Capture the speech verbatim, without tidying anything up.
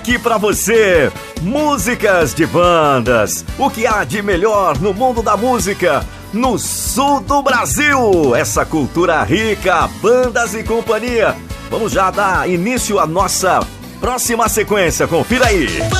Aqui pra você, músicas de bandas, o que há de melhor no mundo da música, no sul do Brasil, essa cultura rica, bandas e companhia. Vamos já dar início à nossa próxima sequência, confira aí.